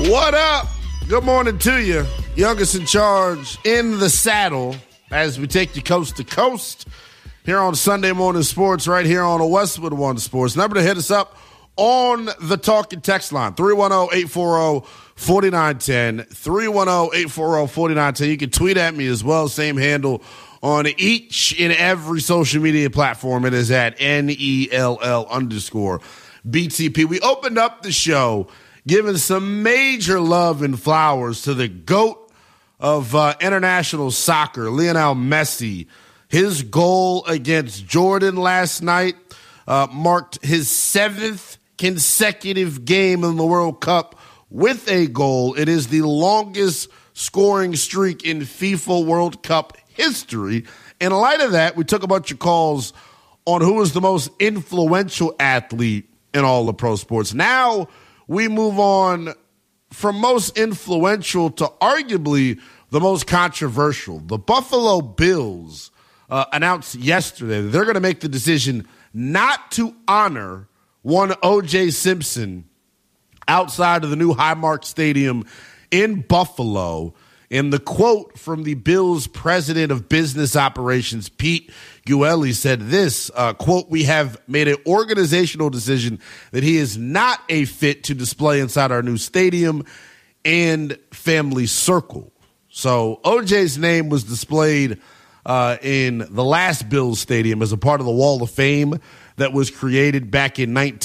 What up? Good morning to you. Youngest in charge in the saddle as we take you coast to coast here on Sunday Morning Sports right here on Westwood One Sports. Number to hit us up on the talk and text line, 310-840-4910, 310-840-4910. You can tweet at me as well, same handle on each and every social media platform. It is at NELL_BTP. We opened up the show giving some major love and flowers to the GOAT of international soccer, Lionel Messi. His goal against Jordan last night marked his 7th consecutive game in the World Cup with a goal. It is the longest scoring streak in FIFA World Cup history. In light of that, we took a bunch of calls on who is the most influential athlete in all the pro sports. Now we move on from most influential to arguably the most controversial. The Buffalo Bills announced yesterday that they're going to make the decision not to honor one O.J. Simpson outside of the new Highmark Stadium in Buffalo. And the quote from the Bills' president of business operations, Pete Guelli, said this, quote, "We have made an organizational decision that he is not a fit to display inside our new stadium and family circle." So OJ's name was displayed in the last Bills stadium as a part of the Wall of Fame that was created back in